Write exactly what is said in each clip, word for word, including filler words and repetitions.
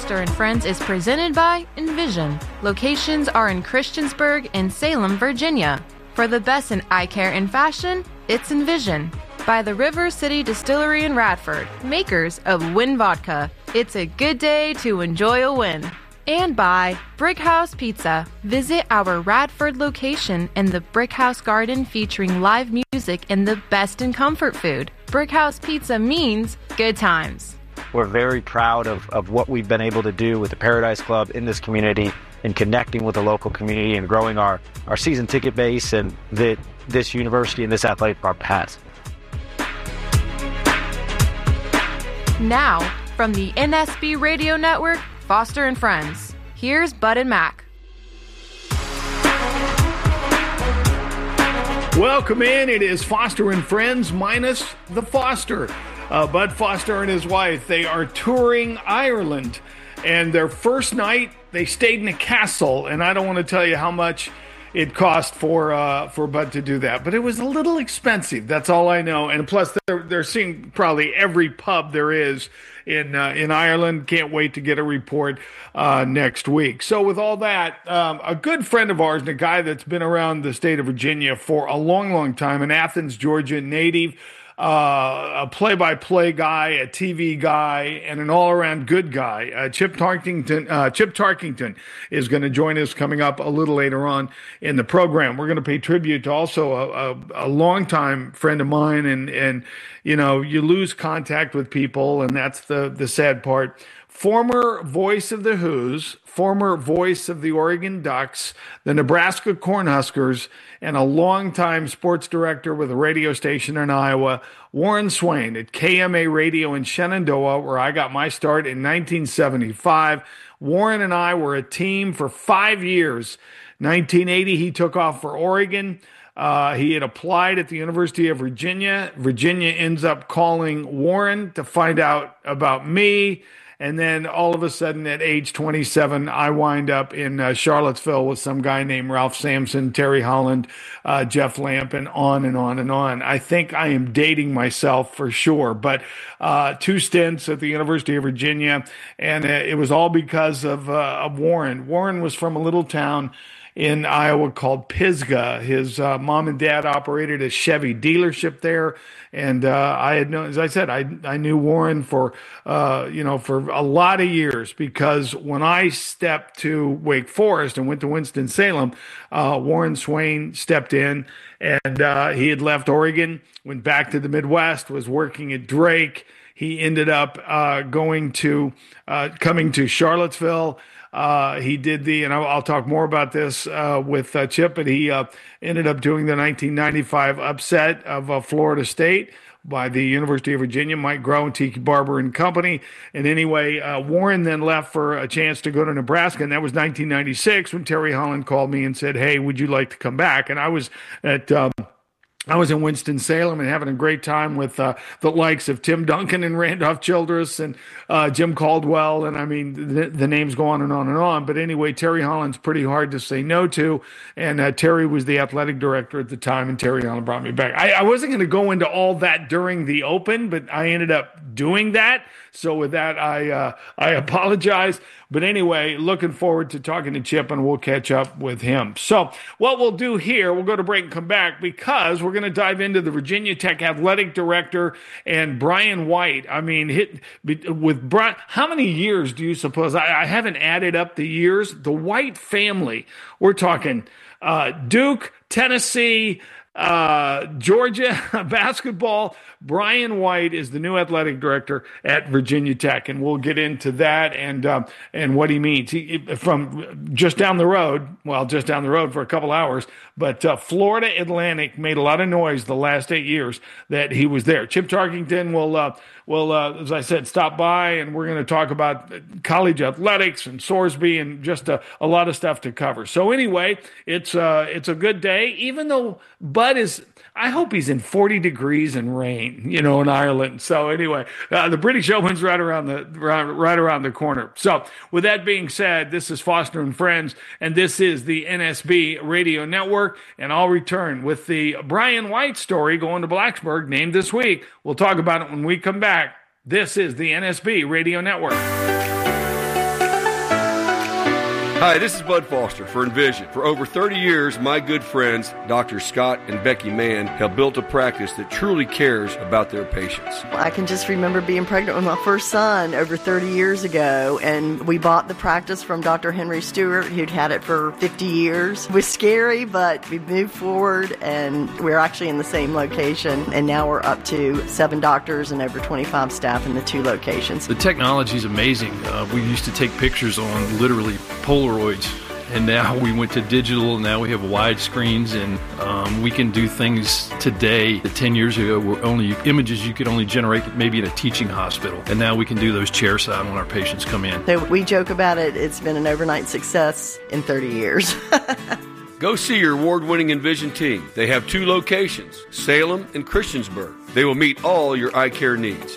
Foster and Friends is presented by Envision. Locations are in Christiansburg and Salem, Virginia. For the best in eye care and fashion, it's Envision. By the River City Distillery in Radford, makers of Win Vodka. It's a good day to enjoy a win. And by Brickhouse Pizza. Visit our Radford location in the Brickhouse Garden featuring live music and the best in comfort food. Brickhouse Pizza means good times. We're very proud of, of what we've been able to do with the Paradise Club in this community and connecting with the local community and growing our, our season ticket base and that this university and this athletic club has. Now, from the N S B Radio Network, Foster and Friends, here's Bud and Mac. Welcome in. It is Foster and Friends minus the Foster. Uh, Bud Foster and his wife, they are touring Ireland. And their first night, they stayed in a castle. And I don't want to tell you how much it cost for uh, for Bud to do that. But it was a little expensive. That's all I know. And plus, they're, they're seeing probably every pub there is in uh, in Ireland. Can't wait to get a report uh, next week. So with all that, um, a good friend of ours and a guy that's been around the state of Virginia for a long, long time, an Athens, Georgia native, uh, a play-by-play guy, a T V guy, and an all-around good guy. Uh, Chip Tarkington, uh, Chip Tarkington is going to join us coming up a little later on in the program. We're going to pay tribute to also a, a, a longtime friend of mine, and and you know, you lose contact with people, and that's the the sad part. Former voice of the Who's, former voice of the Oregon Ducks, the Nebraska Cornhuskers, and a longtime sports director with a radio station in Iowa, Warren Swain at K M A Radio in Shenandoah, where I got my start in nineteen seventy-five. Warren and I were a team for five years. nineteen eighty, he took off for Oregon. Uh, he had applied at the University of Virginia. Virginia ends up calling Warren to find out about me. And then all of a sudden at age twenty-seven, I wind up in uh, Charlottesville with some guy named Ralph Sampson, Terry Holland, uh, Jeff Lamp, and on and on and on. I think I am dating myself for sure, but uh, two stints at the University of Virginia, and uh, it was all because of, uh, of Warren. Warren was from a little town in Iowa called Pisgah. His uh, mom and dad operated a Chevy dealership there. And uh, I had known, as I said, I I knew Warren for, uh, you know, for a lot of years, because when I stepped to Wake Forest and went to Winston-Salem, uh, Warren Swain stepped in, and uh, he had left Oregon, went back to the Midwest, was working at Drake. He ended up uh, going to, uh, coming to Charlottesville. Uh, he did the, and I'll, I'll talk more about this uh, with uh, Chip, but he uh, ended up doing the nineteen ninety-five upset of uh, Florida State by the University of Virginia, Mike Groh and Tiki Barber and company. And anyway, uh, Warren then left for a chance to go to Nebraska, and that was nineteen ninety-six when Terry Holland called me and said, "Hey, would you like to come back?" And I was at um, I was in Winston-Salem and having a great time with uh, the likes of Tim Duncan and Randolph Childress and uh, Jim Caldwell. And I mean, the, the names go on and on and on. But anyway, Terry Holland's pretty hard to say no to. And uh, Terry was the athletic director at the time, and Terry Holland brought me back. I, I wasn't going to go into all that during the Open, but I ended up doing that. So with that, I uh, I apologize. But anyway, looking forward to talking to Chip, and we'll catch up with him. So what we'll do here, we'll go to break and come back, because we're going to dive into the Virginia Tech athletic director and Brian White. I mean, hit, with Brian, how many years do you suppose? I, I haven't added up the years. The White family, we're talking uh, Duke, Tennessee, uh, Georgia basketball. Brian White is the new athletic director at Virginia Tech, and we'll get into that and um, and what he means. He, from just down the road, well, just down the road for a couple hours, but uh, Florida Atlantic made a lot of noise the last eight years that he was there. Chip Tarkington will, uh, will uh, as I said, stop by, and we're going to talk about college athletics and Sorsby and just a, a lot of stuff to cover. So anyway, it's uh, it's a good day, even though Bud is, I hope he's in forty degrees and rain, you know, in Ireland. So anyway, uh, the British Open's right around the right, right around the corner. So with that being said, this is Foster and Friends, and this is the N S B Radio Network, and I'll return with the Brian White story going to Blacksburg, named this week. We'll talk about it when we come back. This is the N S B Radio Network. Hi, this is Bud Foster for Envision. For over thirty years, my good friends, Doctor Scott and Becky Mann, have built a practice that truly cares about their patients. I can just remember being pregnant with my first son over thirty years ago, and we bought the practice from Doctor Henry Stewart, who'd had it for fifty years. It was scary, but we moved forward, and we're actually in the same location, and now we're up to seven doctors and over twenty-five staff in the two locations. The technology is amazing. Uh, we used to take pictures on literally Polaroids, and now we went to digital, and now we have wide screens, and um, we can do things today that ten years ago were only images you could only generate maybe in a teaching hospital, and now we can do those chairside when our patients come in. So we joke about it. It's been an overnight success in thirty years. Go see your award-winning Envision team. They have two locations, Salem and Christiansburg. They will meet all your eye care needs.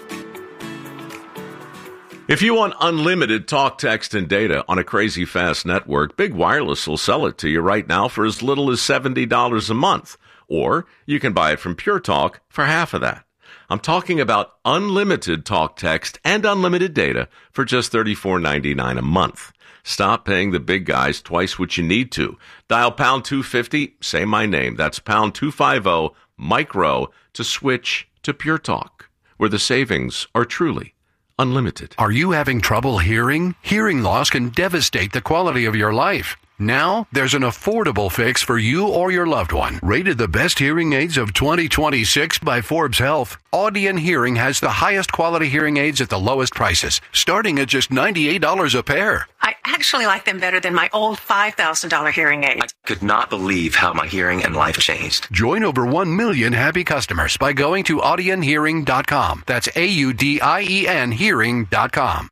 If you want unlimited talk, text, and data on a crazy fast network, Big Wireless will sell it to you right now for as little as seventy dollars a month. Or you can buy it from Pure Talk for half of that. I'm talking about unlimited talk, text, and unlimited data for just thirty-four ninety-nine a month. Stop paying the big guys twice what you need to. Dial pound two fifty, say my name. That's pound two fifty, micro, to switch to Pure Talk, where the savings are truly unlimited. Are you having trouble hearing? Hearing loss can devastate the quality of your life. Now, there's an affordable fix for you or your loved one. Rated the best hearing aids of twenty twenty-six by Forbes Health, Audion Hearing has the highest quality hearing aids at the lowest prices, starting at just ninety-eight dollars a pair. I actually like them better than my old five thousand dollars hearing aid. I could not believe how my hearing and life changed. Join over one million happy customers by going to audion hearing dot com. That's A U D I E N hearing dot com.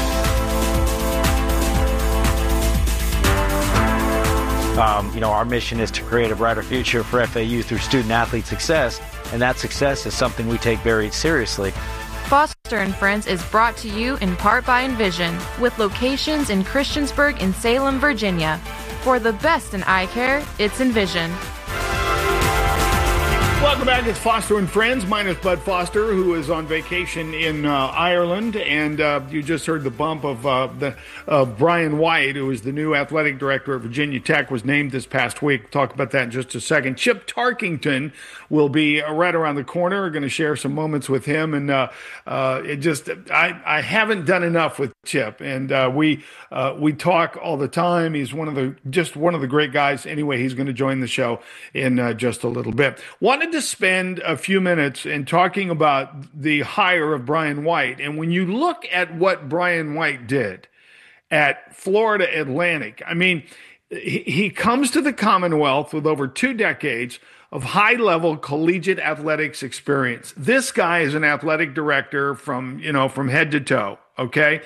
Um, you know, our mission is to create a brighter future for F A U through student-athlete success, and that success is something we take very seriously. Foster and Friends is brought to you in part by Envision, with locations in Christiansburg and Salem, Virginia. For the best in eye care, it's Envision. Welcome back. It's Foster and Friends, minus Bud Foster, who is on vacation in uh, Ireland. And uh, you just heard the bump of uh, the uh, Brian White, who is the new athletic director at Virginia Tech, was named this past week. We'll talk about that in just a second. Chip Tarkington will be uh, right around the corner. We're going to share some moments with him. And uh, uh, it just, I, I haven't done enough with Chip. And uh, we uh, we talk all the time. He's one of the, just one of the great guys. Anyway, he's going to join the show in uh, just a little bit. Wanted to spend a few minutes in talking about the hire of Brian White. And when you look at what Brian White did at Florida Atlantic, I mean, he, he comes to the Commonwealth with over two decades of high-level collegiate athletics experience. This guy is an athletic director from, you know, from head to toe, okay?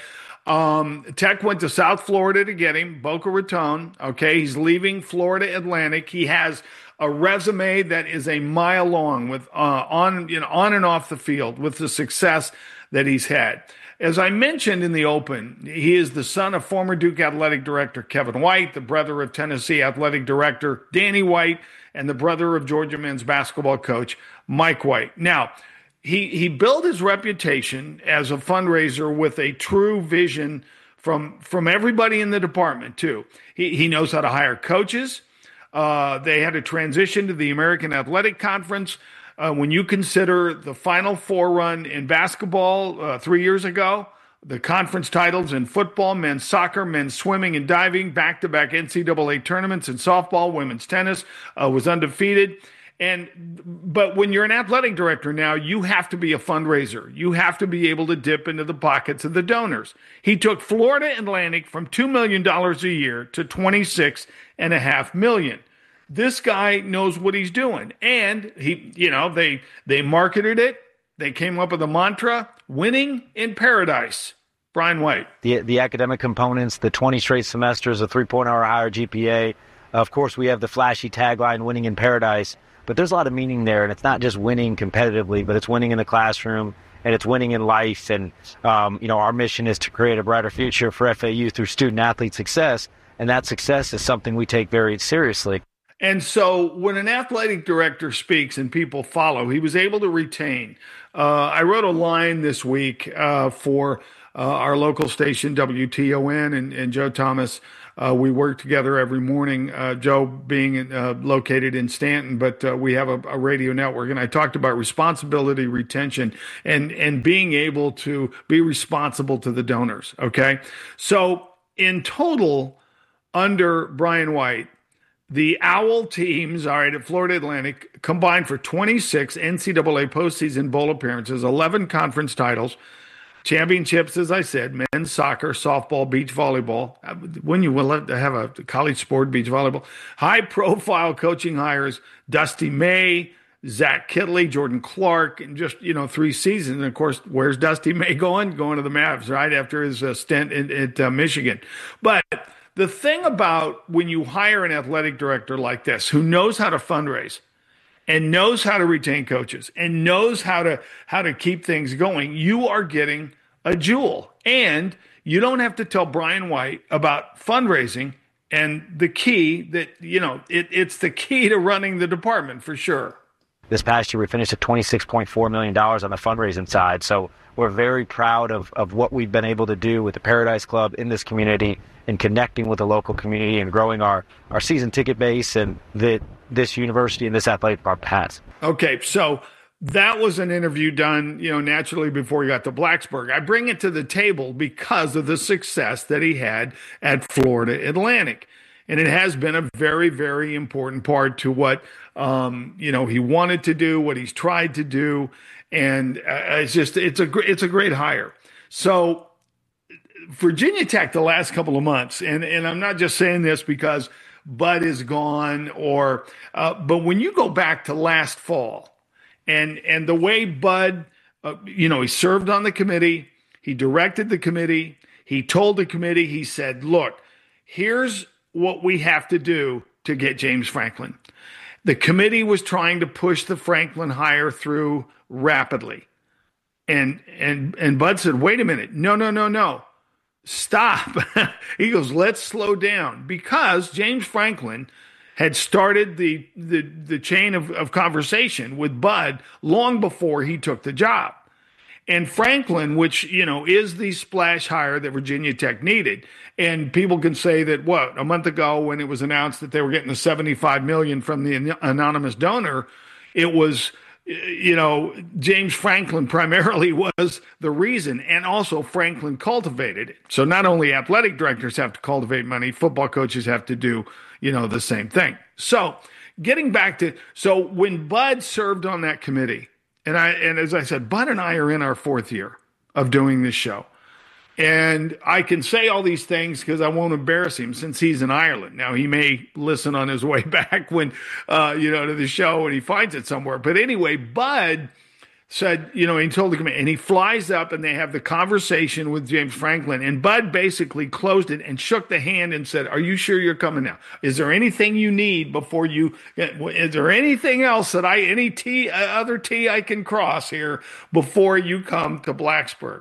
Um, Tech went to South Florida to get him, Boca Raton, okay? He's leaving Florida Atlantic. He has a resume that is a mile long with uh, on you know on and off the field with the success that he's had. As I mentioned in the open, he is the son of former Duke athletic director Kevin White, the brother of Tennessee athletic director Danny White, and the brother of Georgia men's basketball coach Mike White. Now, he he built his reputation as a fundraiser with a true vision from from everybody in the department too. He he knows how to hire coaches. Uh, they had a transition to the American Athletic Conference. Uh, when you consider the Final Four run in basketball uh, three years ago, the conference titles in football, men's soccer, men's swimming and diving, back-to-back N C double A tournaments in softball, women's tennis, uh, was undefeated. And but when you're an athletic director now, you have to be a fundraiser. You have to be able to dip into the pockets of the donors. He took Florida Atlantic from two million dollars a year to twenty-six and a half million. This guy knows what he's doing. And he, you know, they they marketed it. They came up with a mantra, winning in paradise. Brian White. The the academic components, the twenty straight semesters, a three point oh or higher G P A. Of course, we have the flashy tagline, winning in paradise. But there's a lot of meaning there, and it's not just winning competitively, but it's winning in the classroom, and it's winning in life. And, um, you know, our mission is to create a brighter future for F A U through student-athlete success, and that success is something we take very seriously. And so when an athletic director speaks and people follow, he was able to retain. Uh, I wrote a line this week uh, for uh, our local station, W T O N, and, and Joe Thomas Uh, we work together every morning, uh, Joe being uh, located in Stanton, but uh, we have a, a radio network. And I talked about responsibility, retention, and, and being able to be responsible to the donors. Okay. So in total, under Brian White, the Owl teams, all right, at Florida Atlantic combined for twenty-six N C double A postseason bowl appearances, eleven conference titles, championships, as I said, men's soccer, softball, beach volleyball. When you will have a college sport, beach volleyball, high-profile coaching hires, Dusty May, Zach Kittley, Jordan Clark, and just, you know, three seasons. And, of course, where's Dusty May going? Going to the Mavs, right, after his uh, stint in, at uh, Michigan. But the thing about when you hire an athletic director like this who knows how to fundraise and knows how to retain coaches and knows how to how to keep things going, you are getting a jewel. And you don't have to tell Brian White about fundraising and the key that, you know, it, it's the key to running the department for sure. This past year, we finished at twenty-six point four million dollars on the fundraising side. So we're very proud of, of what we've been able to do with the Paradise Club in this community and connecting with the local community and growing our, our season ticket base and that this university and this athletic department has. Okay, so that was an interview done, you know, naturally before he got to Blacksburg. I bring it to the table because of the success that he had at Florida Atlantic. And it has been a very, very important part to what, um, you know, he wanted to do, what he's tried to do. And uh, it's just, it's a, it's a great hire. So Virginia Tech the last couple of months, and, and I'm not just saying this because Bud is gone or, uh, but when you go back to last fall and, and the way Bud, uh, you know, he served on the committee, he directed the committee, he told the committee, he said, look, here's what we have to do to get James Franklin. The committee was trying to push the Franklin hire through rapidly. And, and, and Bud said, wait a minute. No, no, no, no. Stop. He goes, let's slow down, because James Franklin had started the, the, the chain of, of conversation with Bud long before he took the job. And Franklin, which, you know, is the splash hire that Virginia Tech needed. And people can say that, what, a month ago when it was announced that they were getting the seventy-five million dollars from the anonymous donor, it was, you know, James Franklin primarily was the reason. And also Franklin cultivated it. So not only athletic directors have to cultivate money, football coaches have to do, you know, the same thing. So getting back to, so when Bud served on that committee, And I and as I said, Bud and I are in our fourth year of doing this show. And I can say all these things because I won't embarrass him since he's in Ireland. Now, he may listen on his way back when, uh, you know, to the show and he finds it somewhere. But anyway, Bud said, you know, he told the committee, and he flies up and they have the conversation with James Franklin. And Bud basically closed it and shook the hand and said, are you sure you're coming now? Is there anything you need before you, is there anything else that I, any T, other T I can cross here before you come to Blacksburg?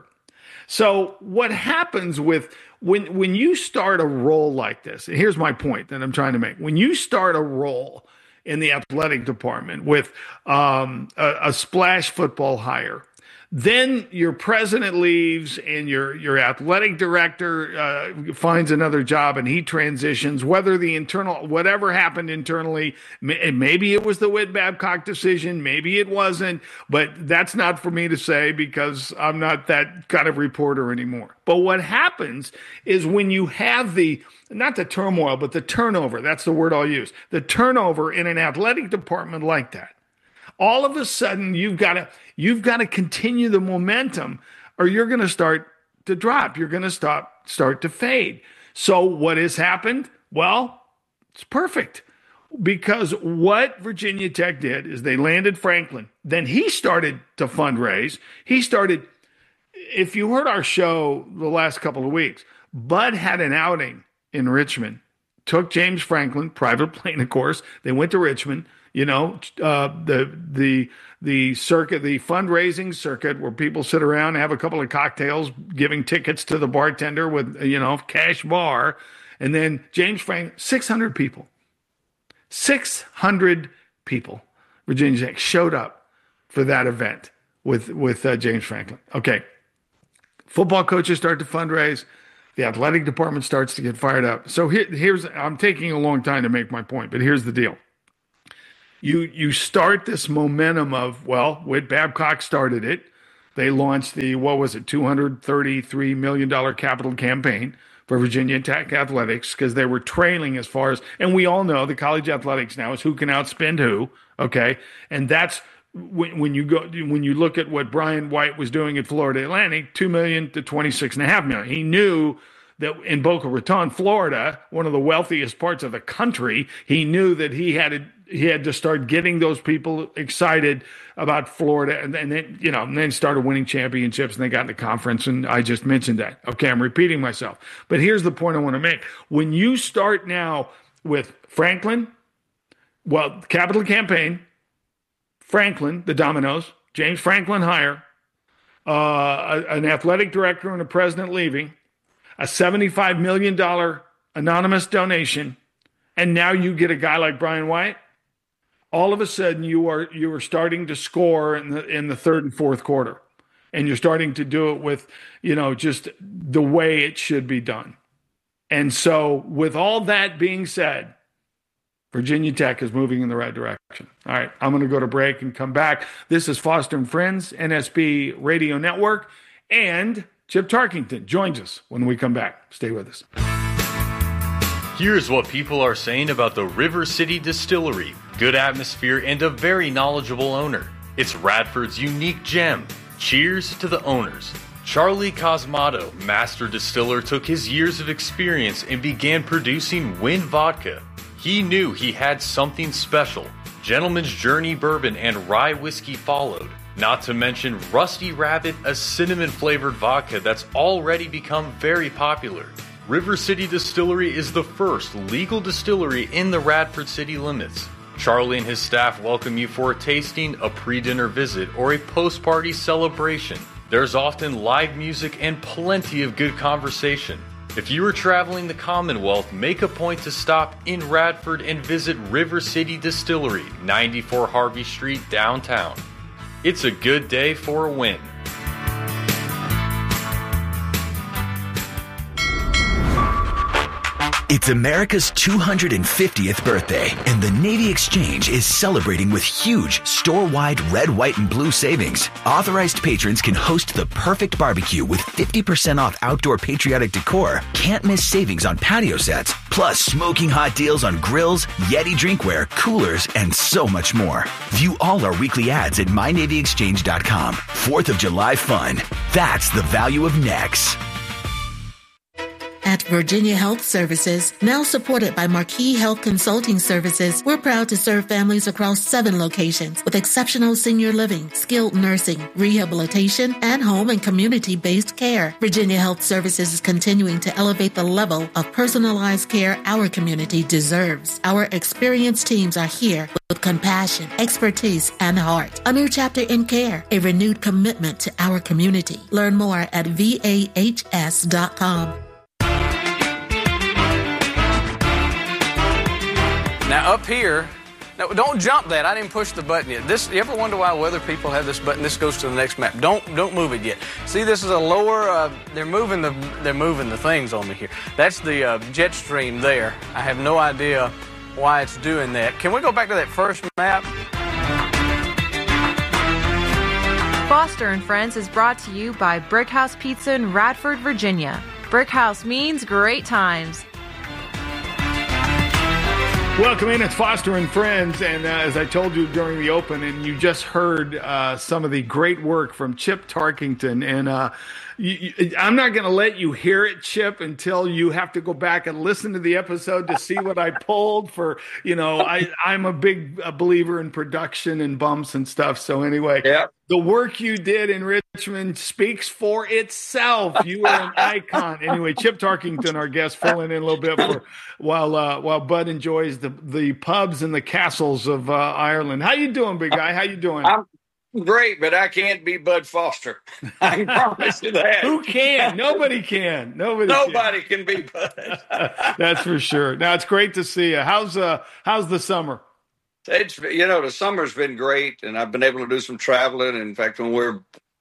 So what happens with, when, when you start a role like this, and here's my point that I'm trying to make. When you start a role in the athletic department with um, a, a splash football hire, then your president leaves and your your athletic director uh, finds another job and he transitions, whether the internal, whatever happened internally, maybe it was the Whit Babcock decision, maybe it wasn't, but that's not for me to say because I'm not that kind of reporter anymore. But what happens is when you have the, not the turmoil, but the turnover, that's the word I'll use, the turnover in an athletic department like that, all of a sudden you've got to you've got to continue the momentum or you're going to start to drop. You're going to stop start to fade. So what has happened? Well, it's perfect, because what Virginia Tech did is they landed Franklin. Then he started to fundraise. He started, if you heard our show the last couple of weeks, Bud had an outing in Richmond, took James Franklin, private plane, of course. They went to Richmond. You know, uh, the the the circuit, the fundraising circuit, where people sit around, have a couple of cocktails, giving tickets to the bartender with, you know, cash bar, and then James Franklin, six hundred people, six hundred people, Virginia Tech showed up for that event with with uh, James Franklin. Okay, football coaches start to fundraise. The athletic department starts to get fired up. So here, here's, I'm taking a long time to make my point, but here's the deal. You, you start this momentum of, well, Whit Babcock started it. They launched the, what was it, two hundred thirty-three million dollars capital campaign for Virginia Tech athletics because they were trailing as far as, and we all know the college athletics now is who can outspend who, okay? And that's when, when you go, when you look at what Brian White was doing at Florida Atlantic, two million to twenty-six and a half million. He knew that in Boca Raton, Florida, one of the wealthiest parts of the country, he knew that he had to, he had to start getting those people excited about Florida, and, and then, you know, and then started winning championships, and they got in the conference, and I just mentioned that. Okay, I'm repeating myself. But here's the point I want to make. When you start now with Franklin, well, capital campaign, Franklin, the Dominoes, James Franklin hire, uh, an athletic director and a president leaving, a seventy-five million dollars anonymous donation, and now you get a guy like Brian White, all of a sudden you are you are starting to score in the in the third and fourth quarter. And you're starting to do it with, you know, just the way it should be done. And so with all that being said, Virginia Tech is moving in the right direction. All right, I'm going to go to break and come back. This is Foster and Friends, N S B Radio Network, and Chip Tarkington joins us when we come back. Stay with us. Here's what people are saying about the River City Distillery. Good atmosphere and a very knowledgeable owner. It's Radford's unique gem. Cheers to the owners. Charlie Cosmato, master distiller, took his years of experience and began producing Wynn Vodka. He knew he had something special. Gentleman's Journey Bourbon and Rye Whiskey followed. Not to mention Rusty Rabbit, a cinnamon-flavored vodka that's already become very popular. River City Distillery is the first legal distillery in the Radford city limits. Charlie and his staff welcome you for a tasting, a pre-dinner visit, or a post-party celebration. There's often live music and plenty of good conversation. If you are traveling the Commonwealth, make a point to stop in Radford and visit River City Distillery, ninety-four Harvey Street, downtown. It's a good day for a win. It's America's two hundred fiftieth birthday, and the Navy Exchange is celebrating with huge store-wide red, white, and blue savings. Authorized patrons can host the perfect barbecue with fifty percent off outdoor patriotic decor, can't-miss savings on patio sets, plus smoking hot deals on grills, Yeti drinkware, coolers, and so much more. View all our weekly ads at my navy exchange dot com. fourth of July fun. That's the value of N E X. At Virginia Health Services, now supported by Marquis Health Consulting Services, we're proud to serve families across seven locations with exceptional senior living, skilled nursing, rehabilitation, and home and community-based care. Virginia Health Services is continuing to elevate the level of personalized care our community deserves. Our experienced teams are here with compassion, expertise, and heart. A new chapter in care, a renewed commitment to our community. Learn more at V A H S dot com. Now up here, now don't jump that. I didn't push the button yet. This, you ever wonder why weather people have this button? This goes to the next map. Don't don't move it yet. See, this is a lower. Uh, they're moving the they're moving the things on me here. That's the uh, jet stream there. I have no idea why it's doing that. Can we go back to that first map? Foster and Friends is brought to you by Brickhouse Pizza in Radford, Virginia. Brickhouse means great times. Welcome in. It's Foster and Friends, and uh, as I told you during the open, and you just heard uh, some of the great work from Chip Tarkington, and uh, you, you, I'm not going to let you hear it, Chip, until you have to go back and listen to the episode to see what I pulled for, you know, I, I'm a big a believer in production and bumps and stuff, so anyway. Yeah. The work you did in Richmond speaks for itself. You are an icon. Anyway, Chip Tarkington, our guest, filling in a little bit for while uh, while Bud enjoys the the pubs and the castles of uh, Ireland. How you doing, big guy? How you doing? I'm great, but I can't be Bud Foster. I can promise you that. Who can? Nobody can. Nobody. Nobody can, can be Bud. That's for sure. Now it's great to see you. How's uh how's the summer? It's, you know, the summer's been great, and I've been able to do some traveling. In fact, when we're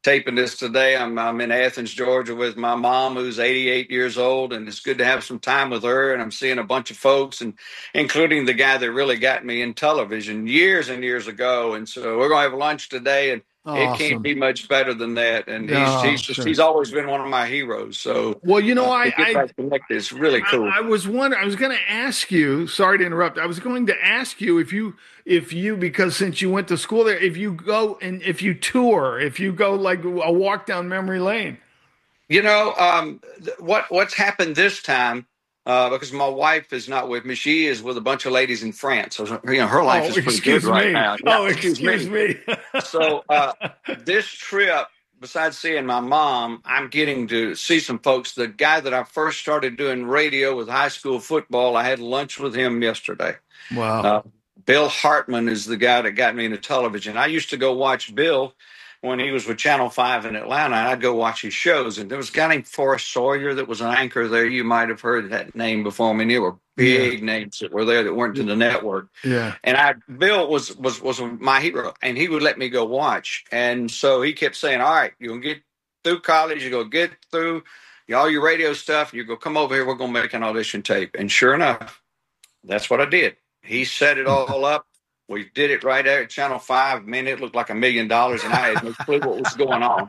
taping this today. I'm I'm in Athens, Georgia, with my mom, who's eighty-eight years old, and it's good to have some time with her. And I'm seeing a bunch of folks, and including the guy that really got me in television years and years ago. And so we're gonna have lunch today, and Awesome. it can't be much better than that. And he's Oh, he's just sure. he's always been one of my heroes. So Well, you know, uh, I- to get I- back connected, it's really cool. I, I was wondering. I was going to ask you. Sorry to interrupt. I was going to ask you if you, if you, because since you went to school there, if you go and if you tour, if you go like a walk down memory lane. You know, um, th- what what's happened this time, uh, because my wife is not with me. She is with a bunch of ladies in France. So, you know, her life Oh, is pretty excuse good right me. now. Oh, Yeah, excuse me. So uh, this trip, besides seeing my mom, I'm getting to see some folks. The guy that I first started doing radio with high school football, I had lunch with him yesterday. Wow. Uh, Bill Hartman is the guy that got me into television. I used to go watch Bill when he was with Channel five in Atlanta, and I'd go watch his shows. And there was a guy named Forrest Sawyer that was an anchor there. You might have heard that name before. I mean, there were big Yeah. names that were there that weren't in the network. Yeah. And I, Bill was was was my hero, and he would let me go watch. And so he kept saying, "All right, you're gonna get through college, you're gonna get through all your radio stuff, you're gonna come over here, we're gonna make an audition tape." And sure enough, that's what I did. He set it all up. We did it right there at Channel five. Man, it looked like a million dollars, and I had no clue what was going on.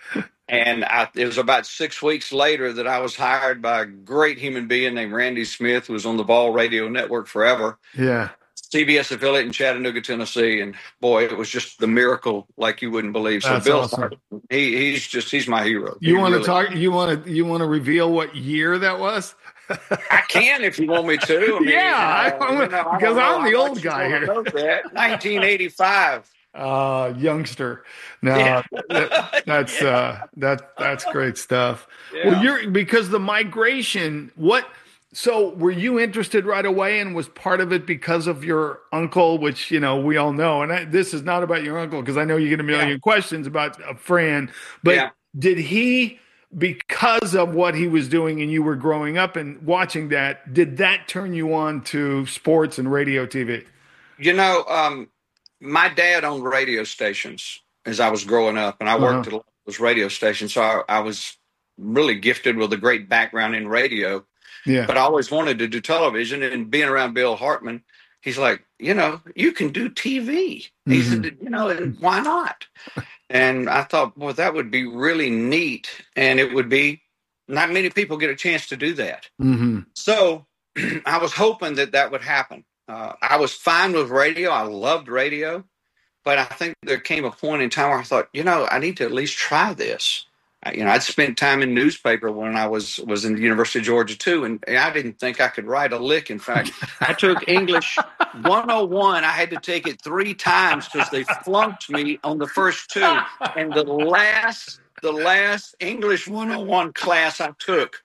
And I, it was about six weeks later that I was hired by a great human being named Randy Smith, who was on the Ball Radio Network forever. Yeah. C B S affiliate in Chattanooga, Tennessee. And boy, it was just the miracle like you wouldn't believe. So That's Bill, awesome. he, he's just, he's my hero. You He want really- to talk? You want to? You want to reveal what year that was? I can if you want me to. I mean, Yeah, uh, I- you know, I because don't know I'm the how old much you guy wanna here. know that. nineteen eighty-five. Uh, youngster. No, Yeah. that- that's uh, that that's great stuff. Yeah. Well, you're because the migration. What? So, were you interested right away, and was part of it because of your uncle, which you know we all know. And I, this is not about your uncle because I know you get a million Yeah. questions about uh, Fran. But Yeah. did he? Because of what he was doing and you were growing up and watching that, did that turn you on to sports and radio T V? You know, um, my dad owned radio stations as I was growing up, and I worked Uh-huh. at those radio stations. So I, I was really gifted with a great background in radio. Yeah. But I always wanted to do television, and being around Bill Hartman, he's like, you know, you can do T V. He Mhm. said, you know, and why not? And I thought, boy, that would be really neat. And it would be, not many people get a chance to do that. Mm-hmm. So I was hoping that that would happen. Uh, I was fine with radio. I loved radio. But I think there came a point in time where I thought, you know, I need to at least try this. I, you know, I'd spent time in newspaper when I was was in the University of Georgia, too. And I didn't think I could write a lick. In fact, I took English one oh one. I had to take it three times because they flunked me on the first two. And the last, the last English one oh one class I took,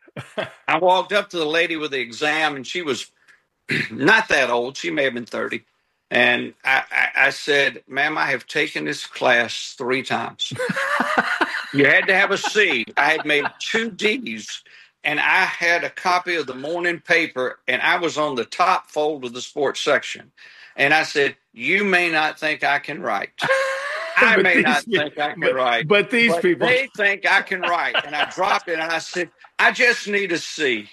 I walked up to the lady with the exam, and she was not that old. She may have been thirty. And I, I, I said, ma'am, I have taken this class three times. You had to have a C. I had made two D's, and I had a copy of the morning paper, and I was on the top fold of the sports section. And I said, you may not think I can write. I But may these not people- think I can but- write. but these people- They think I can write. And I dropped it, and I said, I just need a C.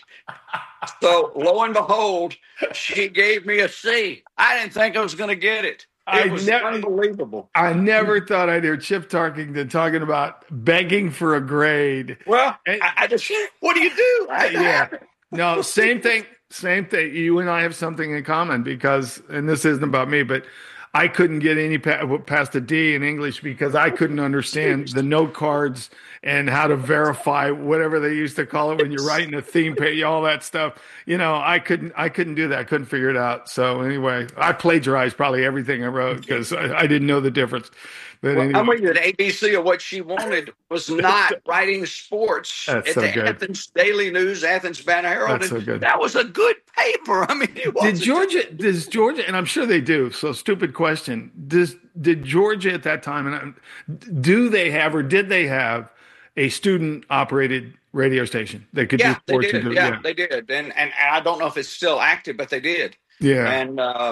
So lo and behold, she gave me a C. I didn't think I was going to get it. It I was never- unbelievable. I never thought I'd hear Chip Tarkington talking about begging for a grade. Well, I, I just, what do you do? I, Yeah. No, same thing. Same thing. You and I have something in common because, and this isn't about me, but I couldn't get any pa- past a D in English because I couldn't understand the note cards and how to verify whatever they used to call it when you're writing a theme page, all that stuff. You know, I couldn't, I couldn't do that. I couldn't figure it out. So anyway, I plagiarized probably everything I wrote because I, I didn't know the difference. But Well, anyway. I'm with you. The A B C of what she wanted was not writing sports. That's at so the good. Athens Daily News, Athens Banner Herald. That's so and good. That was a good paper. I mean, it Did wasn't Georgia? Does Georgia? And I'm sure they do. So stupid question. Does did Georgia at that time? And I'm- do they have or did they have a student operated radio station that could Yeah, do they sports? did. and do, Yeah, they did. And, and and I don't know if it's still active, but they did. Yeah. And um,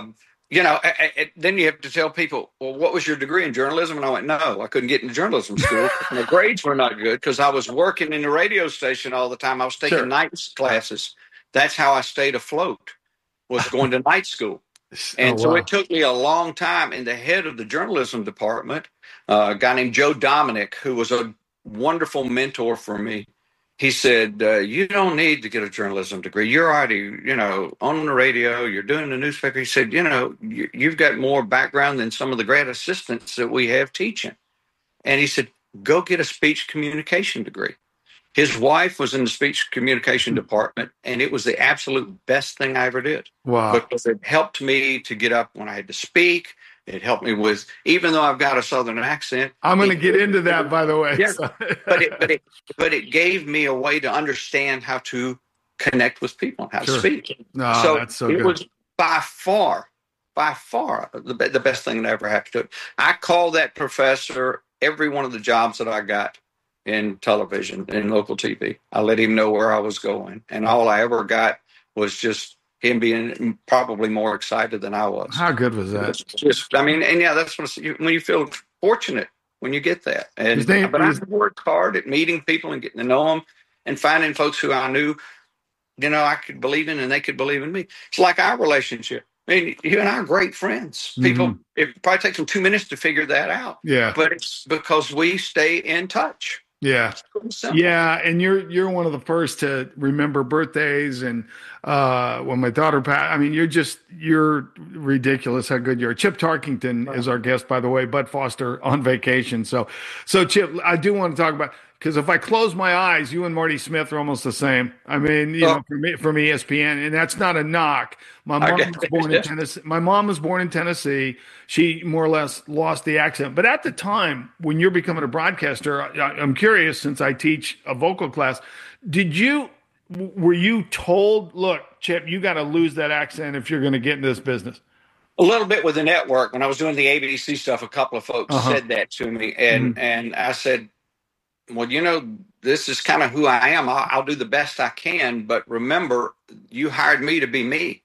you know, I, I, then you have to tell people, well, what was your degree in journalism? And I went, no, I couldn't get into journalism school. My grades were not good because I was working in the radio station all the time. I was taking Sure. night classes. That's how I stayed afloat, was going to night school. And Oh, so wow. it took me a long time. And the head of the journalism department, uh, a guy named Joe Dominic, who was a wonderful mentor for me, he said, uh, you don't need to get a journalism degree. You're already, you know, on the radio. You're doing the newspaper. He said, you know, you, you've got more background than some of the grad assistants that we have teaching. And he said, go get a speech communication degree. His wife was in the speech communication department, and it was the absolute best thing I ever did. Wow. Because it helped me to get up when I had to speak. It helped me with, even though I've got a Southern accent. I'm going to get into that, by the way. Yeah, So- but it, but it, but it gave me a way to understand how to connect with people and how Sure. to speak. No, so that's so it good. was by far, by far the be- the best thing that ever happened to it. I called that professor every one of the jobs that I got in television, in local T V. I let him know where I was going, and all I ever got was just him being probably more excited than I was. How good was that? It's just, I mean, and yeah, that's what you, when you feel fortunate when you get that. And His name but I is- worked hard at meeting people and getting to know them and finding folks who I knew, you know, I could believe in and they could believe in me. It's like our relationship. I mean, you and I are great friends. People, Mhm. it probably takes them two minutes to figure that out. Yeah. But it's because we stay in touch. Yeah. Simple. Yeah, and you're you're one of the first to remember birthdays, and uh, when my daughter passed, I mean, you're just you're ridiculous how good you are. Chip Tarkington is our guest, by the way. Bud Foster on vacation, so so Chip, I do want to talk about, because if I close my eyes, you and Marty Smith are almost the same. I mean, you Oh. know, from, from E S P N, and that's not a knock. My I mom get was born in it. Tennessee. My mom was born in Tennessee. She more or less lost the accent. But at the time, when you're becoming a broadcaster, I, I'm curious, since I teach a vocal class, did you, w- were you told, look, Chip, you got to lose that accent if you're going to get into this business? A little bit with the network. When I was doing the A B C stuff, a couple of folks Uh-huh. said that to me. And, Mhm. and I said, well, you know, this is kind of who I am. I'll, I'll do the best I can. But remember, you hired me to be me.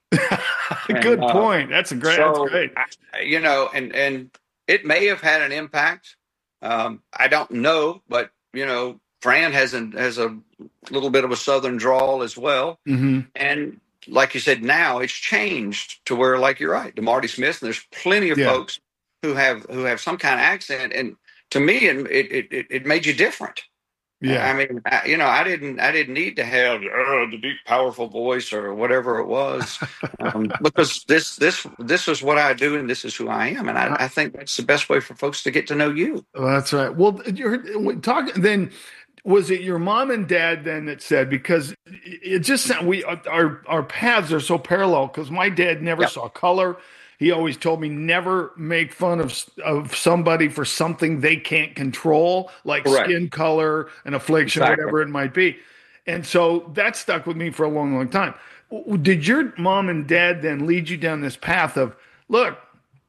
Good And, uh, point. That's a great. so, that's great. I- you know, and, and it may have had an impact. Um, I don't know, but, you know, Fran has, an, has a little bit of a Southern drawl as well. Mm-hmm. And like you said, now it's changed to where, like you're right, to Marty Smith, and there's plenty of Yeah. folks who have who have some kind of accent, and to me, it it it, it made you different. Yeah. I mean, I, you know, I didn't I didn't need to have uh, the deep, powerful voice or whatever it was, um, because this this this is what I do, and this is who I am, and I, I think that's the best way for folks to get to know you. Well, that's right. Well, you're talking then. Was it your mom and dad then that said, because it just sound, we our our paths are so parallel, because my dad never Yep. saw color. He always told me never make fun of of somebody for something they can't control, like Correct. skin color, an affliction, Exactly. whatever it might be. And so that stuck with me for a long, long time. W- Did your mom and dad then lead you down this path of, look,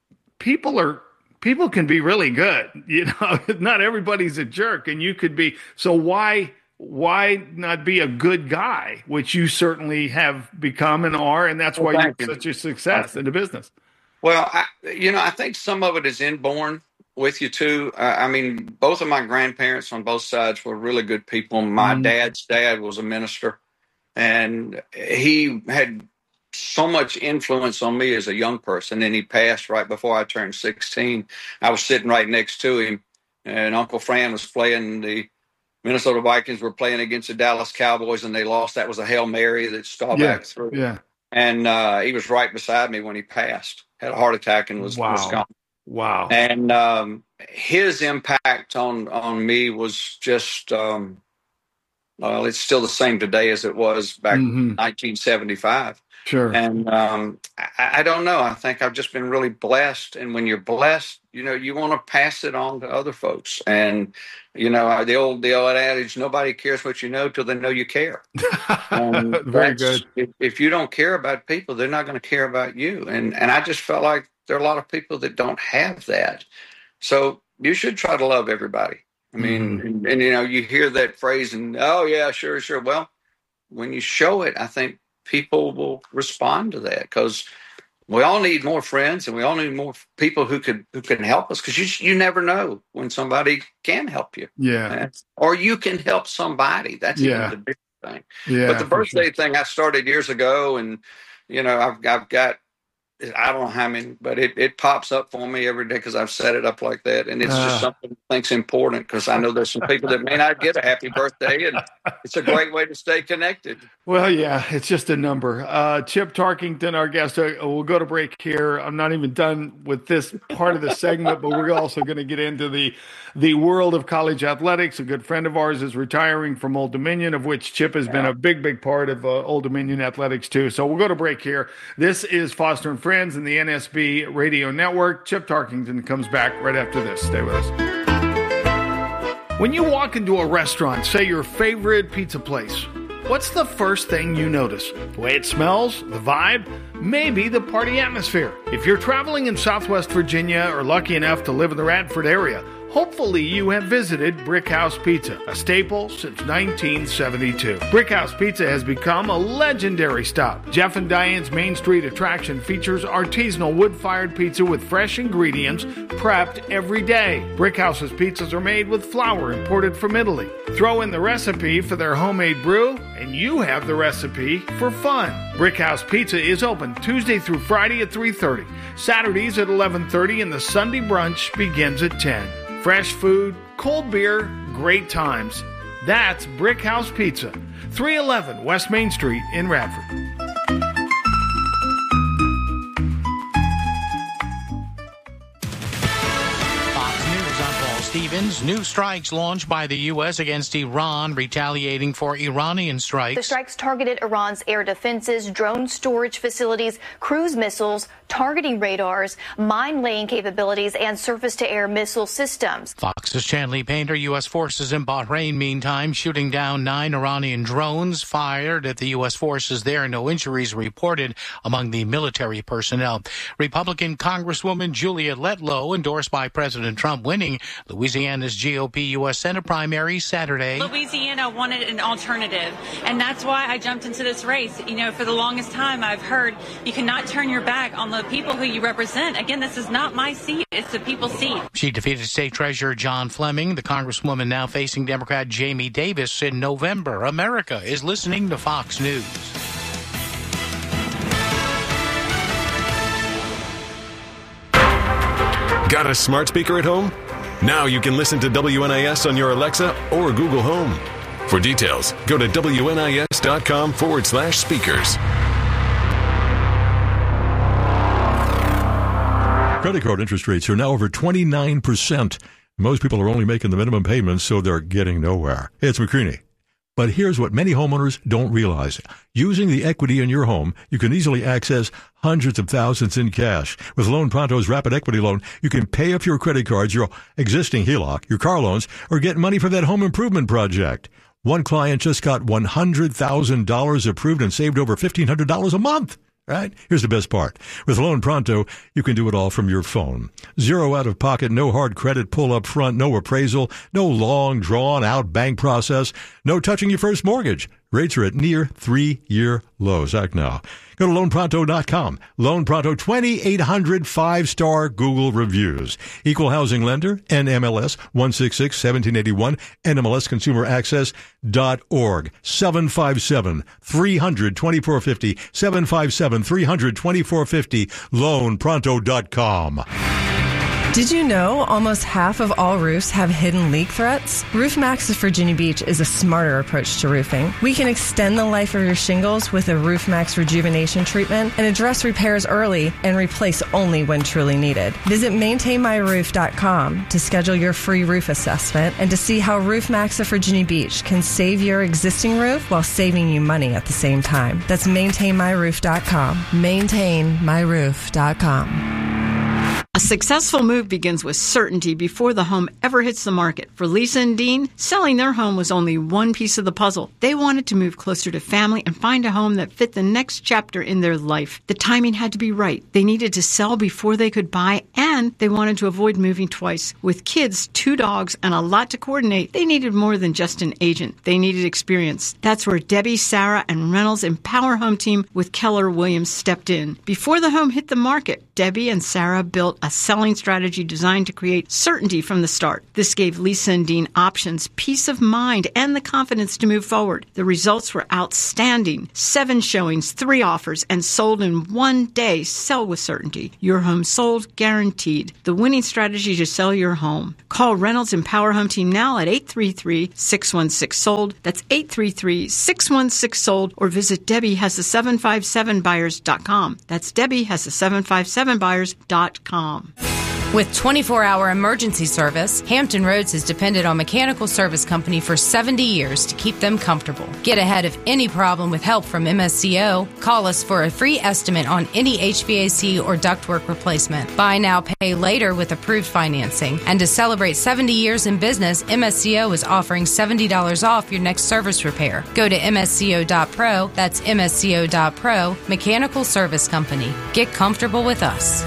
people are people can be really good, you know, not everybody's a jerk, and you could be, so why why not be a good guy, which you certainly have become and are, and that's Well, why thank you're you. such a success in the business. Well, I, you know, I think some of it is inborn with you too. Uh, I mean, both of my grandparents on both sides were really good people. My Mhm. dad's dad was a minister, and he had so much influence on me as a young person. And he passed right before I turned sixteen. I was sitting right next to him, and Uncle Fran was playing the Minnesota Vikings were playing against the Dallas Cowboys, and they lost. That was a Hail Mary that Staubach Yeah, threw. yeah. And uh, he was right beside me when he passed. Had a heart attack and was, Wow. was gone. Wow. And um, his impact on on me was just um, well, it's still the same today as it was back in Mhm. nineteen seventy-five. Sure. And um, I, I don't know. I think I've just been really blessed. And when you're blessed, you know, you want to pass it on to other folks. And you know, the old the old adage: nobody cares what you know till they know you care. And Very that's- good. If, if you don't care about people, they're not going to care about you. And and I just felt like there are a lot of people that don't have that. So you should try to love everybody. I mean, Mm-hmm. and, and you know, you hear that phrase, and oh yeah, sure, sure. Well, when you show it, I think people will respond to that, because We all need more friends, and we all need more people who could who can help us, because you you never know when somebody can help you. Yeah. Or you can help somebody. That's Yeah. even the big thing. Yeah, but the for birthday sure. thing I started years ago, and you know I've I've got I don't know how many, but it, it pops up for me every day because I've set it up like that, and it's Ah. just something I think's important, because I know there's some people that may not get a happy birthday, and it's a great way to stay connected. Well, yeah, it's just a number. Uh, Chip Tarkington, our guest. Uh, we'll go to break here. I'm not even done with this part of the segment, but we're also going to get into the the world of college athletics. A good friend of ours is retiring from Old Dominion, of which Chip has been a big, big part of uh, Old Dominion athletics too. So we'll go to break here. This is Foster and Friends and the N S B Radio Network. Chip Tarkington comes back right after this. Stay with us. When you walk into a restaurant, say your favorite pizza place, what's the first thing you notice? The way it smells? The vibe? Maybe the party atmosphere. If you're traveling in Southwest Virginia or lucky enough to live in the Radford area, hopefully you have visited Brickhouse Pizza, a staple since nineteen seventy-two. Brickhouse Pizza has become a legendary stop. Jeff and Diane's Main Street attraction features artisanal wood-fired pizza with fresh ingredients prepped every day. Brickhouse's pizzas are made with flour imported from Italy. Throw in the recipe for their homemade brew, and you have the recipe for fun. Brickhouse Pizza is open Tuesday through Friday at three thirty, Saturdays at eleven thirty, and the Sunday brunch begins at ten. Fresh food, cold beer, great times. That's Brickhouse Pizza, three eleven West Main Street in Radford. Stevens, new strikes launched by the U S against Iran, retaliating for Iranian strikes. The strikes targeted Iran's air defenses, drone storage facilities, cruise missiles, targeting radars, mine-laying capabilities, and surface-to-air missile systems. Fox's Chanley Painter, U S forces in Bahrain, meantime, shooting down nine Iranian drones fired at the U S forces there. No injuries reported among the military personnel. Republican Congresswoman Julia Letlow, endorsed by President Trump, winning Louisiana's G O P U S Senate primary Saturday. Louisiana wanted an alternative, and that's why I jumped into this race. You know, for the longest time, I've heard you cannot turn your back on the people who you represent. Again, this is not my seat. It's the people's seat. She defeated State Treasurer John Fleming, the Congresswoman now facing Democrat Jamie Davis in November. America is listening to Fox News. Got a smart speaker at home? Now you can listen to W N I S on your Alexa or Google Home. For details, go to WNIS.com forward slash speakers. Credit card interest rates are now over twenty-nine percent. Most people are only making the minimum payments, so they're getting nowhere. It's McCreaney. But here's what many homeowners don't realize. Using the equity in your home, you can easily access hundreds of thousands in cash. With Loan Pronto's Rapid Equity Loan, you can pay off your credit cards, your existing H E L O C, your car loans, or get money for that home improvement project. One client just got one hundred thousand dollars approved and saved over fifteen hundred dollars a month. Right? Here's the best part. With Loan Pronto, you can do it all from your phone. Zero out of pocket, no hard credit pull up front, no appraisal, no long drawn out bank process, no touching your first mortgage. Rates are at near three-year lows. Act now. Go to loan pronto dot com. Loan Pronto, twenty-eight hundred five-star Google reviews. Equal housing lender, N M L S one six six one seven eight one, N M L S consumer access dot org. seven five seven, three hundred, twenty-four fifty, seven five seven, three hundred, twenty-four fifty, loan pronto dot com. Did you know almost half of all roofs have hidden leak threats? RoofMax of Virginia Beach is a smarter approach to roofing. We can extend the life of your shingles with a RoofMax rejuvenation treatment and address repairs early and replace only when truly needed. Visit maintain my roof dot com to schedule your free roof assessment and to see how RoofMax of Virginia Beach can save your existing roof while saving you money at the same time. That's maintain my roof dot com. maintain my roof dot com. A successful move begins with certainty before the home ever hits the market. For Lisa and Dean, selling their home was only one piece of the puzzle. They wanted to move closer to family and find a home that fit the next chapter in their life. The timing had to be right. They needed to sell before they could buy, and they wanted to avoid moving twice. With kids, two dogs, and a lot to coordinate, they needed more than just an agent. They needed experience. That's where Debbie, Sarah, and Reynolds Empower Home Team with Keller Williams stepped in. Before the home hit the market, Debbie and Sarah built a selling strategy designed to create certainty from the start. This gave Lisa and Dean options, peace of mind, and the confidence to move forward. The results were outstanding. Seven showings, three offers, and sold in one day. Sell with certainty. Your home sold, guaranteed. The winning strategy to sell your home. Call Reynolds Empower Home Team now at eight three three, six one six, sold. That's eight three three, six one six, sold. Or visit Debbie has the seven five seven buyers dot com. That's Debbie has the seven five seven buyers dot com. With twenty-four hour emergency service, Hampton Roads has depended on Mechanical Service Company for seventy years to keep them comfortable. Get ahead of any problem with help from M S C O. Call us for a free estimate on any H V A C or ductwork replacement. Buy now, pay later with approved financing. And to celebrate seventy years in business, M S C O is offering seventy dollars off your next service repair. Go to M S C O dot pro. That's M S C O dot pro. Mechanical Service Company. Get comfortable with us.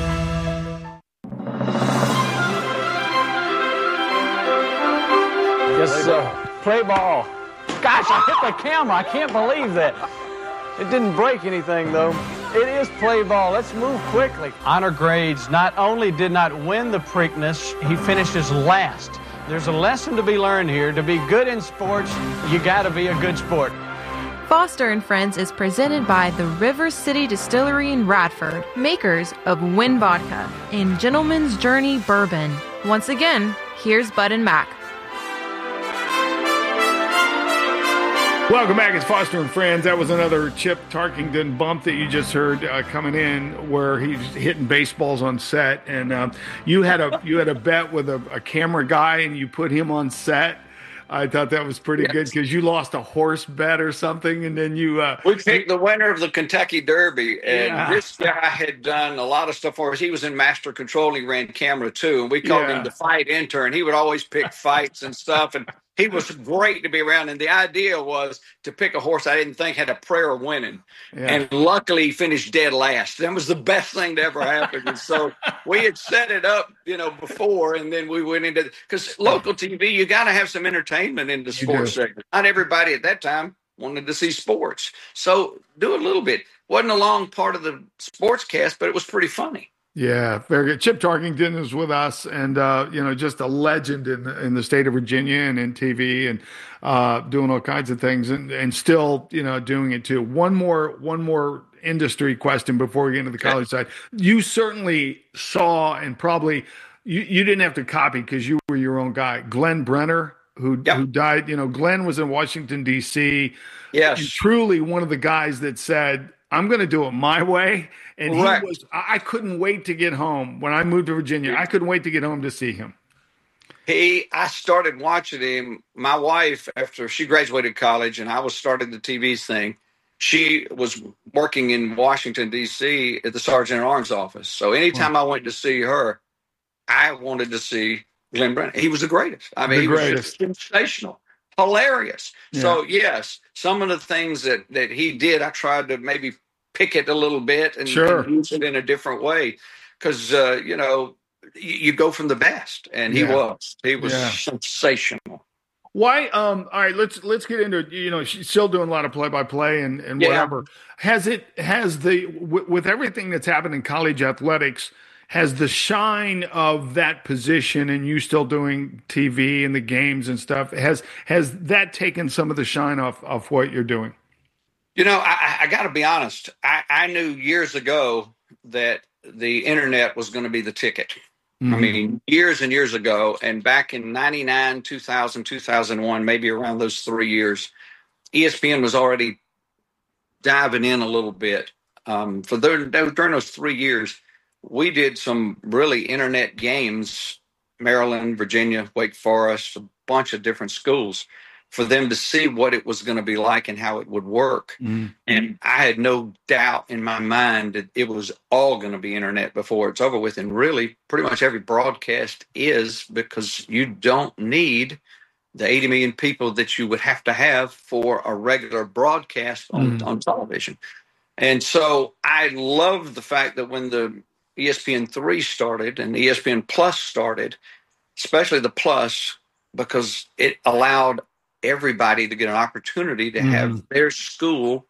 Yes, sir. Play ball. Gosh, I hit the camera. I can't believe that. It didn't break anything, though. It is play ball. Let's move quickly. Honor Grades not only did not win the Preakness, he finishes last. There's a lesson to be learned here. To be good in sports, you got to be a good sport. Foster and Friends is presented by the River City Distillery in Radford, makers of Win Vodka and Gentleman's Journey Bourbon. Once again, here's Bud and Mac. Welcome back. It's Foster and Friends. That was another Chip Tarkington bump that you just heard uh, coming in, where he's hitting baseballs on set. And um, you had a you had a bet with a, a camera guy, and you put him on set. I thought that was pretty yes. good because you lost a horse bet or something, and then you uh, we picked the winner of the Kentucky Derby, and yeah. this guy had done a lot of stuff for us. He was in Master Control. He ran camera too, and we called yeah. him the fight intern. He would always pick fights and stuff, and he was great to be around. And the idea was to pick a horse I didn't think had a prayer of winning. Yeah. And luckily he finished dead last. That was the best thing to ever happen. And so we had set it up, you know, before, and then we went into, because local T V, you got to have some entertainment in the sports segment. Not everybody at that time wanted to see sports. So do a little bit. Wasn't a long part of the sports cast, but it was pretty funny. Yeah, very good. Chip Tarkington is with us, and uh, you know, just a legend in the, in the state of Virginia and in T V, and uh, doing all kinds of things, and, and still, you know, doing it too. One more, one more industry question before we get into the college side. You certainly saw, and probably you, you didn't have to copy because you were your own guy, Glenn Brenner, who yep. who died. You know, Glenn was in Washington D C. Yes, and truly one of the guys that said, I'm going to do it my way. And Correct. he was, I couldn't wait to get home. When I moved to Virginia, I couldn't wait to get home to see him. He, I started watching him. My wife, after she graduated college and I was starting the T V thing, she was working in Washington, D C at the Sergeant at Arms office. So anytime I went to see her, I wanted to see Glenn Brennan. He was the greatest. I mean, the he greatest. was just sensational. Hilarious. Yeah. So, yes, some of the things that, that he did, I tried to maybe pick it a little bit and, sure. and use it in a different way. Because, uh, you know, you, you go from the best. And he yeah. was. He was yeah. sensational. Why? Um, all right, let's let's get into it. You know, she's still doing a lot of play-by-play and, and Yeah. whatever. Has it, has the, w- with everything that's happened in college athletics, has the shine of that position and you still doing T V and the games and stuff, has has that taken some of the shine off of what you're doing? You know, I, I got to be honest. I, I knew years ago that the internet was going to be the ticket. Mm-hmm. I mean, years and years ago, and back in ninety-nine, two thousand, two thousand one, maybe around those three years, E S P N was already diving in a little bit. Um, for the, during those three years, we did some really internet games, Maryland, Virginia, Wake Forest, a bunch of different schools. for them to see what it was going to be like and how it would work. Mm. And I had no doubt in my mind that it was all going to be internet before it's over with. And really, pretty much every broadcast is, because you don't need the eighty million people that you would have to have for a regular broadcast on, Mm. on television. And so I love the fact that when the E S P N three started and E S P N Plus started, especially the Plus, because it allowed everybody to get an opportunity to have Mhm. their school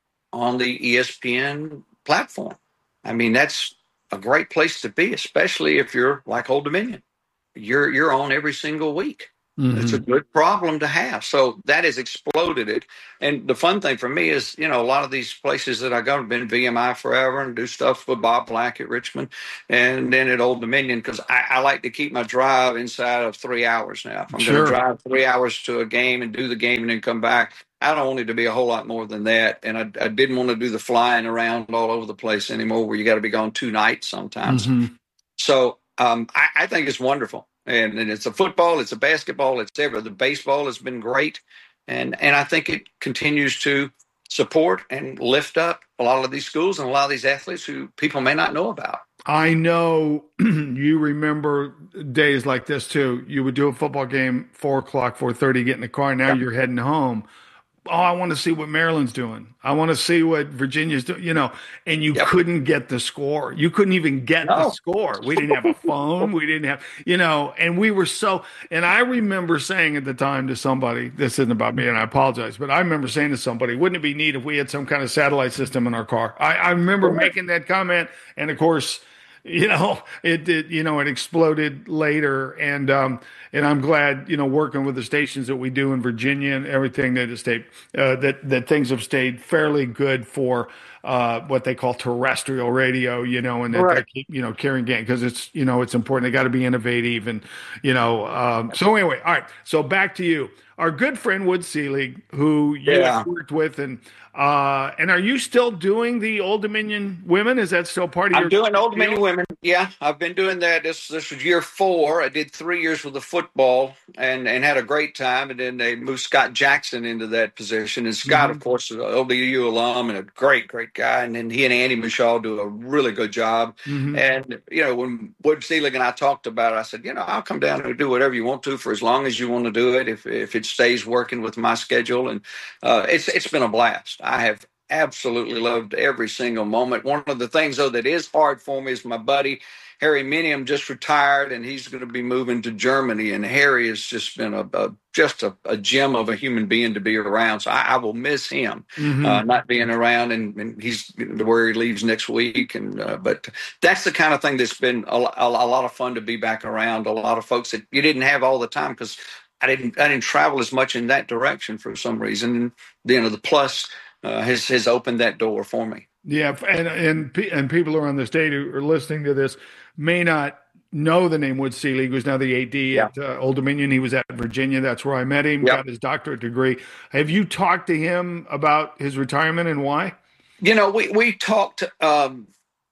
on the E S P N platform. I mean, that's a great place to be, especially if you're like Old Dominion. You're you're on every single week. Mhm. It's a good problem to have. So that has exploded it. And the fun thing for me is, you know, a lot of these places that I go, I've been V M I forever and do stuff with Bob Black at Richmond and then at Old Dominion, because I, I like to keep my drive inside of three hours now. If I'm Sure. going to drive three hours to a game and do the game and then come back, I don't want it to be a whole lot more than that. And I, I didn't want to do the flying around all over the place anymore where you got to be gone two nights sometimes. Mhm. So um, I, I think it's wonderful. And, and it's a football, it's a basketball, it's ever. The baseball has been great. And, and I think it continues to support and lift up a lot of these schools and a lot of these athletes who people may not know about. I know you remember days like this too. You would do a football game, four o'clock, four thirty, get in the car. Now you're heading home. Oh, I want to see what Maryland's doing. I want to see what Virginia's doing, you know, and you Yep. couldn't get the score. You couldn't even get the No. score. We didn't have a phone. We didn't have, you know, and we were so, and I remember saying at the time to somebody, this isn't about me and I apologize, but I remember saying to somebody, wouldn't it be neat if we had some kind of satellite system in our car? I, I remember making that comment. And of course, you know, it did, you know, it exploded later. And, um, and I'm glad, you know, working with the stations that we do in Virginia and everything that has stayed, uh, that, that things have stayed fairly good for, uh, what they call terrestrial radio, you know, and that Right. they keep, you know, carrying game because it's, you know, it's important. They got to be innovative and, you know, um, so anyway, all right. So back to you, our good friend Wood Selig, who you Yeah. have worked with and, uh, and are you still doing the Old Dominion women? Is that still part of your I'm doing Old deal? Dominion women. Yeah, I've been doing that. This this was year four. I did three years with the football and, and had a great time. And then they moved Scott Jackson into that position. And Scott, Mhm. of course, is an O D U alum and a great, great guy. And then he and Andy Michaud do a really good job. Mhm. And, you know, when Wood Selig and I talked about it, I said, you know, I'll come down and do whatever you want to for as long as you want to do it, if if it stays working with my schedule. And uh, it's it's been a blast. I have absolutely loved every single moment. One of the things, though, that is hard for me is my buddy Harry Minium just retired, and he's going to be moving to Germany. And Harry has just been a, a just a, a gem of a human being to be around. So I, I will miss him Mhm. uh, not being around, and, and he's where he leaves next week. And uh, but that's the kind of thing that's been a, a, a lot of fun to be back around. A lot of folks that you didn't have all the time because I didn't I didn't travel as much in that direction for some reason. And you know, the Plus uh, has has opened that door for me. Yeah, and and pe- and people around the state who are listening to this may not know the name Wood Selig, who's now the A D at uh, Old Dominion. He was at Virginia. That's where I met him, Yep. got his doctorate degree. Have you talked to him about his retirement and why? You know, we we talked um,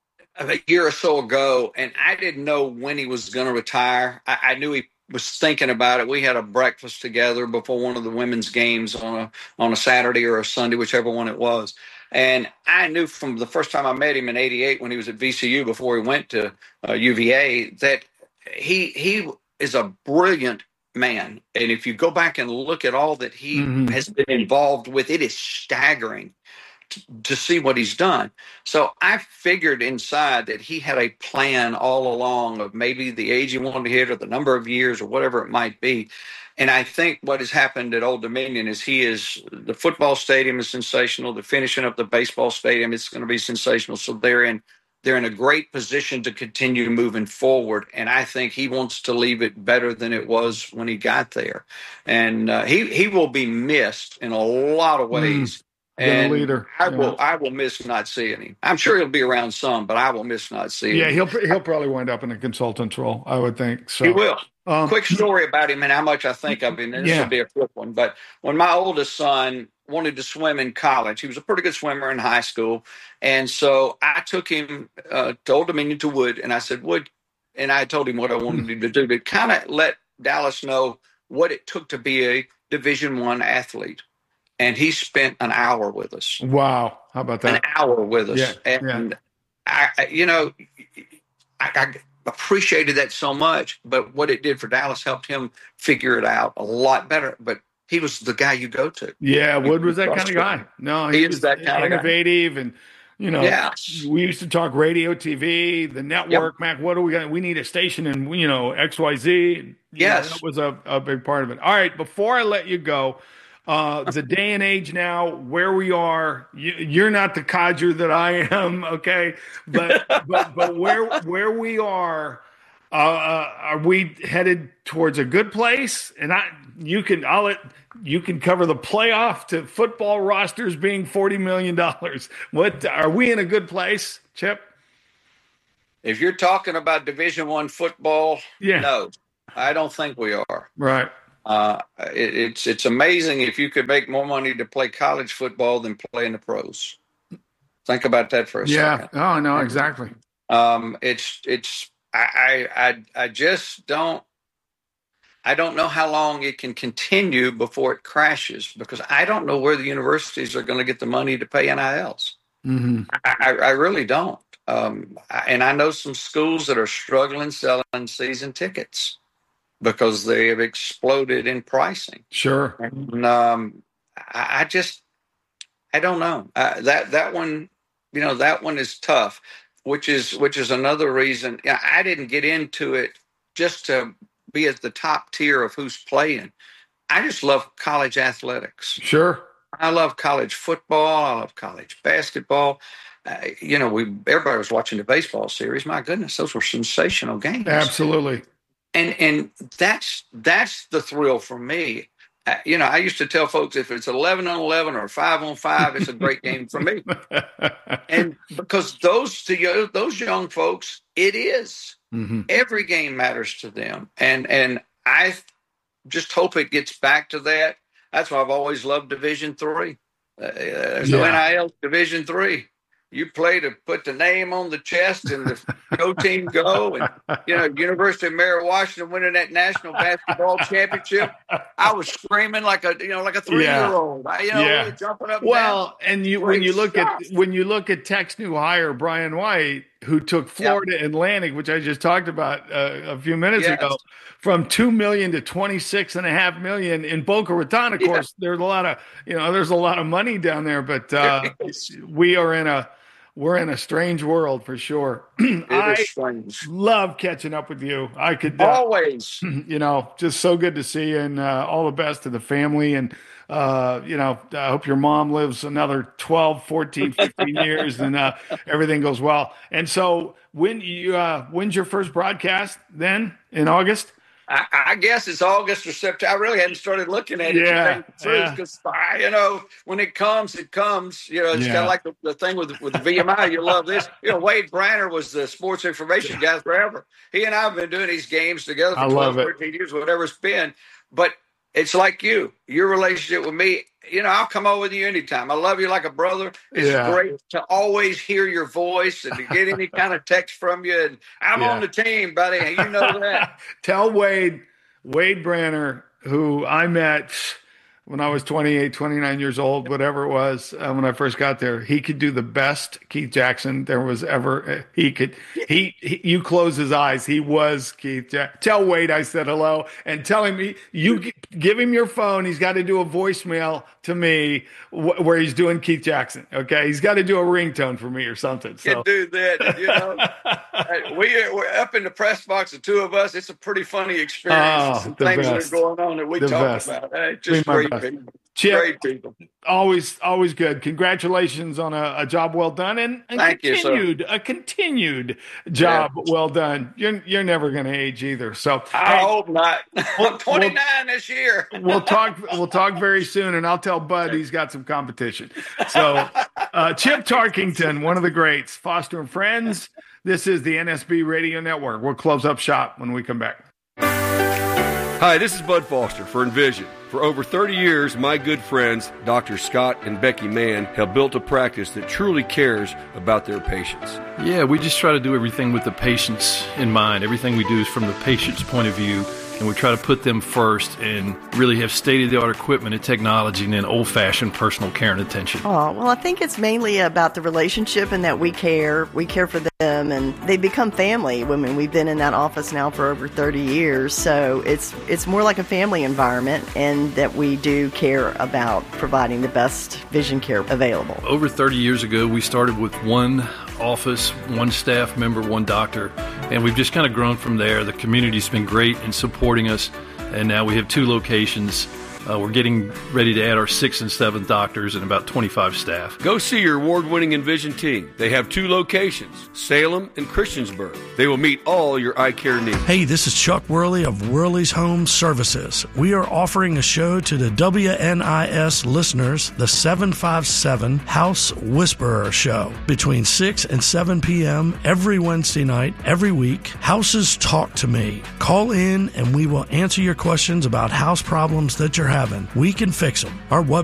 a year or so ago, and I didn't know when he was going to retire. I, I knew he was thinking about it. We had a breakfast together before one of the women's games on a on a Saturday or a Sunday, whichever one it was. And I knew from the first time I met him in eighty-eight when he was at V C U before he went to uh, U V A that he he is a brilliant man. And if you go back and look at all that he Mhm. has been involved with, it is staggering to, to see what he's done. So I figured inside that he had a plan all along of maybe the age he wanted to hit or the number of years or whatever it might be. And I think what has happened at Old Dominion is he is the football stadium is sensational. The finishing up the baseball stadium is going to be sensational. So they're in they're in a great position to continue moving forward. And I think he wants to leave it better than it was when he got there. And uh, he he will be missed in a lot of ways. Mm, been a and leader, I yeah. will I will miss not seeing him. I'm sure he'll be around some, but I will miss not seeing Yeah, him. he'll he'll probably wind up in a consultant's role, I would think. So He will. Um, Quick story about him and how much I think of him. And this Yeah. will be a quick one. But when my oldest son wanted to swim in college, he was a pretty good swimmer in high school. And so I took him uh, to Old Dominion to Wood. And I said, Wood, and I told him what I wanted him to do to kind of let Dallas know what it took to be a Division One athlete, and he spent an hour with us. Wow, how about that? An hour with us, Yeah, and yeah. I, I, you know, I, I appreciated that so much. But what it did for Dallas helped him figure it out a lot better. But he was the guy you go to. Yeah, Wood was that You kind of trust guy. him. No, He he, is was that kind of guy. innovative, and you know, Yeah. we used to talk radio, T V, the network. Mac, what do we got? We need a station in you know X Y Z. You know, Yes. that was a, a big part of it. All right, before I let you go, uh, the day and age now, where we are, you, you're not the codger that I am, okay? But but but where where we are. Uh, uh, are we headed towards a good place? And I, you can, I'll let you can cover the playoff to football rosters being forty million dollars. What are we in a good place, Chip? If you're talking about Division One football, Yeah. no, I don't think we are. Right. Uh, it, it's it's amazing if you could make more money to play college football than play in the pros. Think about that for a Yeah. second. Oh no, exactly. Um, it's it's I, I I I just don't I don't know how long it can continue before it crashes, because I don't know where the universities are going to get the money to pay N I Ls. Mm-hmm. I, I really don't. Um, and I know some schools that are struggling selling season tickets because they have exploded in pricing. Sure. And, um, I, I just I don't know. Uh, that that one, you know, that one is tough. Which is which is another reason. Yeah, I didn't get into it just to be at the top tier of who's playing. I just love college athletics. Sure. I love college football. I love college basketball. Uh, you know, we everybody was watching the baseball series. My goodness, those were sensational games. Absolutely. And and that's that's the thrill for me. Uh, you know, I used to tell folks if it's eleven on eleven or five on five, it's a great game for me. And because those to those young folks, it is. Mm-hmm. Every game matters to them, and and I just hope it gets back to that. That's why I've always loved Division Three. Uh, there's no Yeah. N I L Division Three. You play to put the name on the chest and the go team go. And, you know, University of Mary Washington winning that national basketball championship. I was screaming like a, you know, like a three-year-old. I, you know, Yeah. jumping up and Well, down. and you when you look Great at when you look at Tech's new hire, Brian White, who took Florida Atlantic, which I just talked about uh, a few minutes Yes. ago, from two million to twenty six and a half million in Boca Raton. Of Yeah. course, there's a lot of you know there's a lot of money down there, but uh, we are in a we're in a strange world for sure. It I is strange. love catching up with you. I could uh, Always. you know, just so good to see you, and uh, all the best to the family. And, uh, you know, I hope your mom lives another twelve, fourteen, fifteen years and uh, everything goes well. And so when you, uh, when's your first broadcast then in August? I, I guess it's August or September. I really hadn't started looking at it. Yeah, yeah. Because, you know, when it comes, it comes. You know, it's Yeah. kind of like the, the thing with with the V M I. You love this. You know, Wade Branner was the sports information guy forever. He and I have been doing these games together for I twelve, love it. thirteen years, whatever it's been. But it's like you, your relationship with me. You know, I'll come over with you anytime. I love you like a brother. It's Yeah. great to always hear your voice and to get any kind of text from you. And I'm Yeah. on the team, buddy. You know that. Tell Wade, Wade Branner, who I met when I was twenty-eight, twenty-nine years old, whatever it was, uh, when I first got there, he could do the best Keith Jackson there was ever. Uh, he could, he, he, you close his eyes. He was Keith Jackson. Tell Wade I said hello and tell him, he, you g- give him your phone. He's got to do a voicemail to me wh- where he's doing Keith Jackson. Okay. He's got to do a ringtone for me or something. So Can do that. You know, Hey, we, we're up in the press box, the two of us. It's a pretty funny experience. Oh, Some the things best. that are going on that we The talk best. about. Hey, Be just my great best. people. Chip, Great people. always, always good. Congratulations on a, a job well done, and, and Thank you, sir. continued a continued job Yeah. well done. You're you're never going to age either. So I hey, hope not. We'll- I'm twenty-nine this year. we'll talk. We'll talk very soon, and I'll tell Bud he's got some competition. So, uh, Chip Tarkington, one of the greats, Foster and Friends. This is the N S B Radio Network. We'll close up shop when we come back. Hi, this is Bud Foster for Envision. For over thirty years, my good friends, Doctor Scott and Becky Mann, have built a practice that truly cares about their patients. Yeah, we just try to do everything with the patients in mind. Everything we do is from the patient's point of view. and we try to put them first and really have state-of-the-art equipment and technology and then old-fashioned personal care and attention. Oh, well, I think it's mainly about the relationship and that we care. We care for them, and they become family. I mean, we've been in that office now for over thirty years, so it's it's more like a family environment, and that we do care about providing the best vision care available. Over thirty years ago, we started with one office, one staff member, one doctor, and we've just kind of grown from there. The community's been great in supporting us, and now we have two locations. Uh, we're getting ready to add our sixth and seventh doctors and about twenty-five staff. Go see your award-winning Envision team. They have two locations, Salem and Christiansburg. They will meet all your eye care needs. Hey, this is Chuck Worley of Worley's Home Services. We are offering a show to the W N I S listeners, the seven five seven House Whisperer Show, between six and seven p.m. every Wednesday night, every week. Houses Talk to Me. Call in and we will answer your questions about house problems that you're having. We can fix them. Our web